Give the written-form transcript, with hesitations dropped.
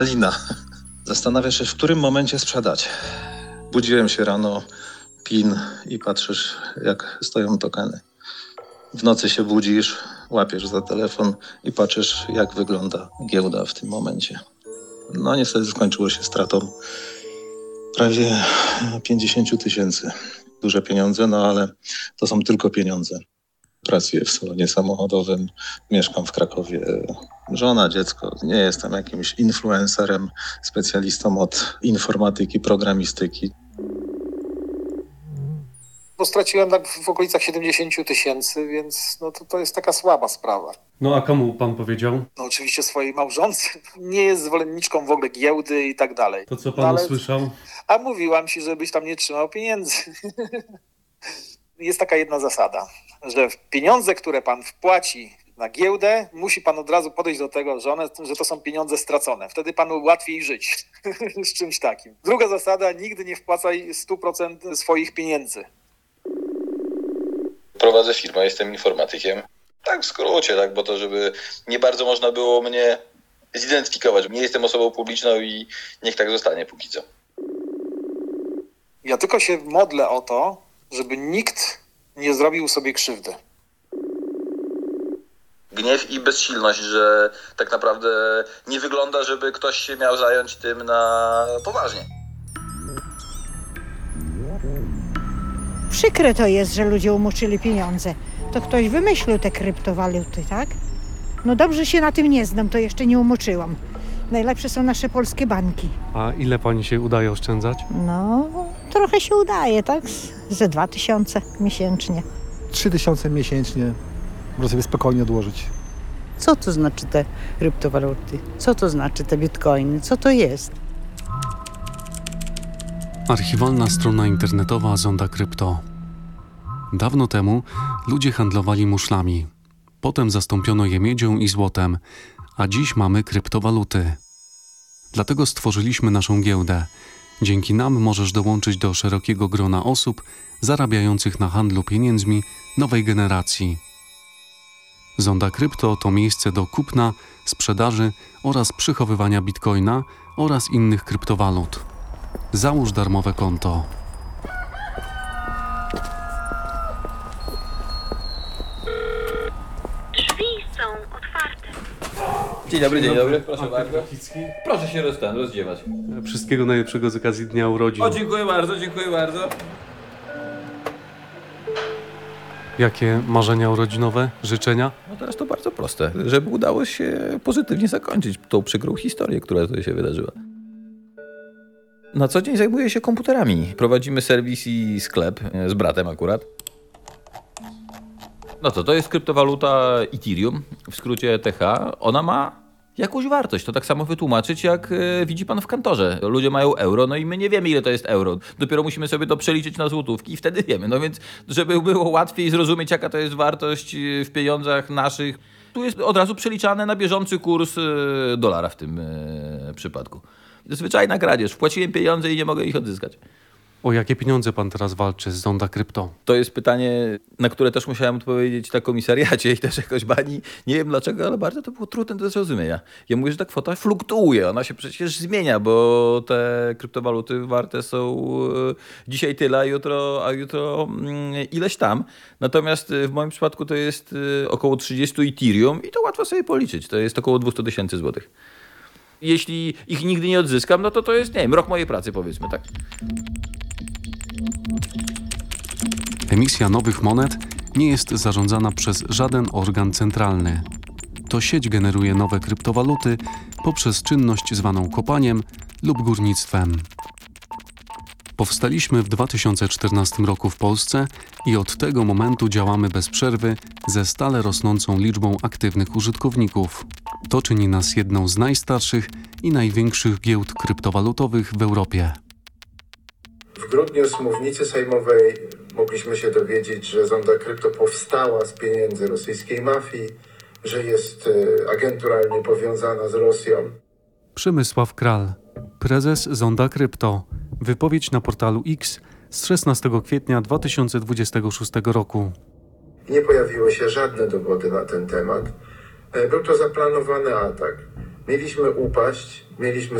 Lina. Zastanawiasz się, w którym momencie sprzedać. Budziłem się rano, PIN i patrzysz, jak stoją tokeny. W nocy się budzisz, łapiesz za telefon i patrzysz, jak wygląda giełda w tym momencie. No niestety skończyło się stratą prawie 50 000. Duże pieniądze, no ale to są tylko pieniądze. Pracuję w salonie samochodowym, mieszkam w Krakowie. Żona, dziecko. Nie jestem jakimś influencerem, specjalistą od informatyki, programistyki. Bo straciłem tak w okolicach 70 000, więc no to jest taka słaba sprawa. No a komu pan powiedział? No oczywiście swojej małżonce. Nie jest zwolenniczką w ogóle giełdy i tak dalej. To co pan usłyszał? A mówiłam ci, żebyś tam nie trzymał pieniędzy. Jest taka jedna zasada, że pieniądze, które pan wpłaci na giełdę, musi pan od razu podejść do tego, że to są pieniądze stracone. Wtedy panu łatwiej żyć z czymś takim. Druga zasada, nigdy nie wpłacaj 100% swoich pieniędzy. Prowadzę firmę, jestem informatykiem. Tak w skrócie, tak, bo to żeby nie bardzo można było mnie zidentyfikować. Nie jestem osobą publiczną i niech tak zostanie póki co. Ja tylko się modlę o to, żeby nikt nie zrobił sobie krzywdy. Gniew i bezsilność, że tak naprawdę nie wygląda, żeby ktoś się miał zająć tym na poważnie. Przykre to jest, że ludzie umoczyli pieniądze. To ktoś wymyślił te kryptowaluty, tak? No dobrze się na tym nie znam, to jeszcze nie umoczyłam. Najlepsze są nasze polskie banki. A ile pani się udaje oszczędzać? No, trochę się udaje, tak? Ze 2000 miesięcznie. 3000 miesięcznie można sobie spokojnie odłożyć. Co to znaczy te kryptowaluty? Co to znaczy te bitcoiny? Co to jest? Archiwalna strona internetowa Zonda Krypto. Dawno temu ludzie handlowali muszlami. Potem zastąpiono je miedzią i złotem, a dziś mamy kryptowaluty. Dlatego stworzyliśmy naszą giełdę. Dzięki nam możesz dołączyć do szerokiego grona osób zarabiających na handlu pieniędzmi nowej generacji. Zonda Krypto to miejsce do kupna, sprzedaży oraz przechowywania bitcoina oraz innych kryptowalut. Załóż darmowe konto. Drzwi są otwarte. Dzień dobry, proszę bardzo. Proszę się rozdziewać. Wszystkiego najlepszego z okazji Dnia Urodzin. O, dziękuję bardzo. Jakie marzenia urodzinowe, życzenia? No teraz to bardzo proste, żeby udało się pozytywnie zakończyć tą przykrą historię, która tutaj się wydarzyła. Na co dzień zajmuję się komputerami. Prowadzimy serwis i sklep z bratem akurat. No to jest kryptowaluta Ethereum, w skrócie ETH. Ona ma jakąś wartość. To tak samo wytłumaczyć, jak widzi pan w kantorze. Ludzie mają euro, no i my nie wiemy, ile to jest euro. Dopiero musimy sobie to przeliczyć na złotówki i wtedy wiemy. No więc, żeby było łatwiej zrozumieć, jaka to jest wartość w pieniądzach naszych, tu jest od razu przeliczane na bieżący kurs dolara w tym przypadku. Zwyczajna kradzież. Wpłaciłem pieniądze i nie mogę ich odzyskać. O jakie pieniądze pan teraz walczy z Zonda Krypto? To jest pytanie, na które też musiałem odpowiedzieć na komisariacie i też jakoś bani. Nie wiem dlaczego, ale bardzo to było trudne do zrozumienia. Ja mówię, że ta kwota fluktuuje. Ona się przecież zmienia, bo te kryptowaluty warte są dzisiaj tyle, a jutro ileś tam. Natomiast w moim przypadku to jest około 30 Ethereum i to łatwo sobie policzyć. To jest około 200 000 złotych. Jeśli ich nigdy nie odzyskam, no to jest, nie wiem, rok mojej pracy, powiedzmy, tak? Emisja nowych monet nie jest zarządzana przez żaden organ centralny. To sieć generuje nowe kryptowaluty poprzez czynność zwaną kopaniem lub górnictwem. Powstaliśmy w 2014 roku w Polsce i od tego momentu działamy bez przerwy ze stale rosnącą liczbą aktywnych użytkowników. To czyni nas jedną z najstarszych i największych giełd kryptowalutowych w Europie. W grudniu z mównicy sejmowej mogliśmy się dowiedzieć, że Zonda Krypto powstała z pieniędzy rosyjskiej mafii, że jest agenturalnie powiązana z Rosją. Przemysław Kral, prezes Zonda Krypto. Wypowiedź na portalu X z 16 kwietnia 2026 roku. Nie pojawiły się żadne dowody na ten temat. Był to zaplanowany atak. mieliśmy upaść, mieliśmy